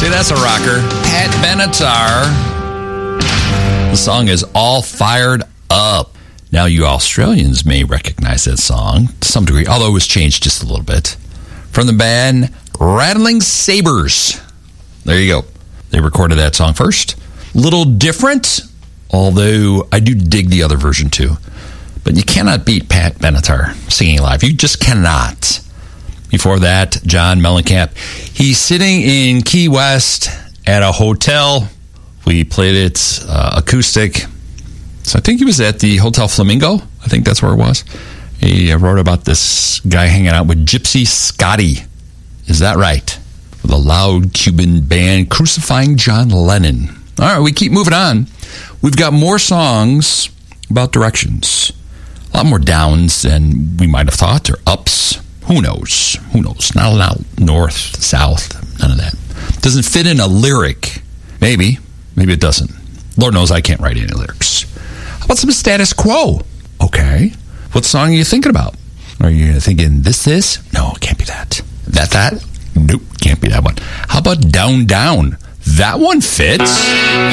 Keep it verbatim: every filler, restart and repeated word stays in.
See, that's a rocker. Pat Benatar. The song is All Fired Up. Now, you Australians may recognize that song to some degree, although it was changed just a little bit. From the band Rattling Sabres. There you go. They recorded that song first. Little different, although I do dig the other version too. But you cannot beat Pat Benatar singing live. You just cannot. Before that, John Mellencamp. He's sitting in Key West at a hotel. We played it uh, acoustic. So I think he was at the Hotel Flamingo. I think that's where it was. He uh, wrote about this guy hanging out with Gypsy Scotty. Is that right? With a loud Cuban band crucifying John Lennon. All right, we keep moving on. We've got more songs about directions. A lot more downs than we might have thought, or ups. Who knows? Who knows? Not a lot north, south, none of that. Doesn't fit in a lyric. Maybe. Maybe it doesn't. Lord knows I can't write any lyrics. How about some Status Quo? Okay. What song are you thinking about? Are you thinking this, this? No, it can't be that. That, that? Nope, can't be that one. How about Down, Down? That one fits.